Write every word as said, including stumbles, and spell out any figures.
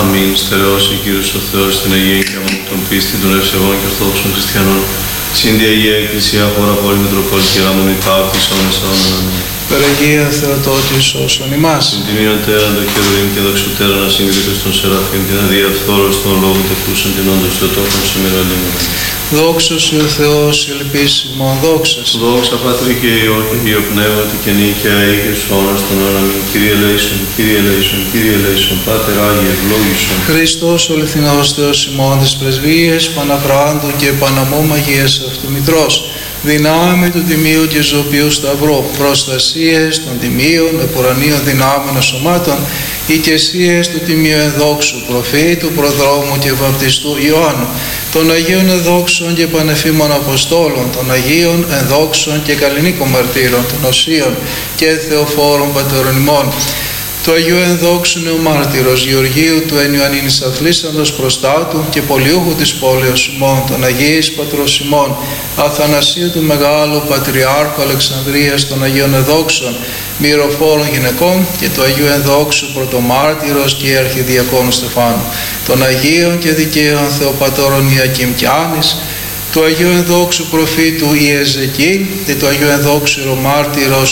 Αμήν. Στερεώσει Κύριος ο Θεός την Αγία και αμήν των πίστη των ευσεβών και ορθόδοξων χριστιανών. Συν τη Αγία Εκκλησία, χώρα πόλη Μητροπόλη και γάμων υπάρτης αιώνας αιώνων. Αμήν. Περαγία Θεοτόκη σώσον ημάς. Συν τιμίων τέραν το χερουίμ και δοξωτέραν ασύγκριτος των Σεραφείμ, την αδιαφθόρος των λόγων τεκούσαν την όντως Θεοτόκων σήμερα λίμωνα. Δόξα σου ο Θεός, ελπίσιμον, δόξα σου. Δόξα Πατρί και Υιό και Υιό Πνεύματι και νίκαια ή και στους αιώνας των αιώνων. Αμήν. Κύριε ελέησον, Κύριε ελέησον, Κύριε ελέησον, Πάτερ Άγιε, ευλόγησον. Χριστός ο αληθινός Θεός ημών της πρεσβείας, Παναπράντου και Παναμού Αγίας αυτού Μητρός, δυνάμει του Τιμίου και Ζωπίου Σταυρού, προστασίες των Τιμίων, επουρανίων δυνάμεων σωμάτων, οικεσίες του Τιμίου ενδόξου προφήτου, προδρόμου και βαπτιστού Ιωάννου, των Αγίων ενδόξων και πανεφήμων Αποστόλων, των Αγίων ενδόξων και καλλινίκων μαρτύρων, των Οσίων και Θεοφόρων πατέρων ημών, του Αγίου ενδόξου νεομάρτυρος Γεωργίου του εν Ιωαννίνης Αθλήσαντος προστάτου και πολιούχου της πόλεως ημών, των Αγίης Πατρός ημών, Αθανασίου του Μεγάλου Πατριάρχου Αλεξανδρίας, των Αγίων ενδόξων μυροφόρων γυναικών και του Αγίου ενδόξου πρωτομάρτυρος και αρχιδιακόνου Στεφάνου, των Αγίων και δικαίων Θεοπατώρων Ιακήμ και Άνης, του Αγίου ενδόξου προφήτου Ιεζεκή και του Αγίου ενδόξου ιερομάρτυρος